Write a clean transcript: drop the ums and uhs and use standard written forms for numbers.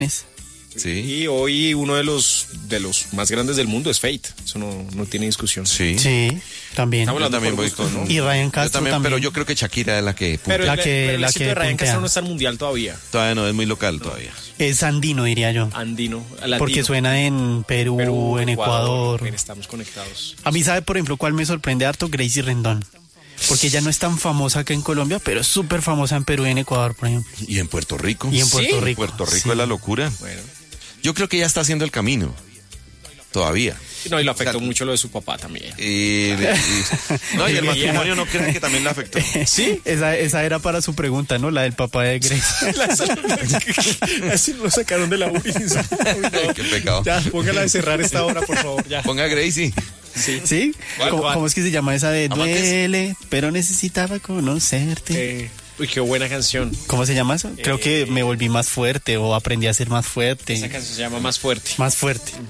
Sí. Y hoy uno de los más grandes del mundo es Fate. Eso no tiene discusión. Sí. Sí, también. Estamos Yo hablando también por voy gustos, con... ¿no? Y Ryan Yo Castro también, pero también. yo creo que Shakira es la que... Pero La el, que- pero el la éxito que de Ryan puntea. Castro no está en mundial todavía. Todavía no es muy local todavía. Es andino, diría yo. Andino, latino. Porque suena en Perú, en Ecuador. Bien, estamos conectados. A mí, ¿sabe, por ejemplo, cuál me sorprende harto? Gracie Rendón. Porque ella no es tan famosa acá en Colombia, pero es súper famosa en Perú y en Ecuador, por ejemplo. Y en Puerto Rico. Y en Sí, Puerto Rico. Puerto Rico Sí. es la locura. Bueno. Yo creo que ya está haciendo el camino. Todavía. No, y lo afectó O sea, mucho lo de su papá también. No, y el matrimonio no creen que también le afectó. ¿Sí? Esa era para su pregunta, ¿no? La del papá de Gracie. Así lo sacaron de la URI. Qué pecado. Ya, póngala de cerrar esta hora, por favor. Ya. Ponga a Gracie. ¿Sí? ¿Cuál? ¿Cómo es que se llama esa de Amantes. duele, pero necesitaba conocerte? Uy, qué buena canción. ¿Cómo se llama eso? Creo que me volví más fuerte o aprendí a ser más fuerte. Esa canción se llama Más Fuerte. Más fuerte.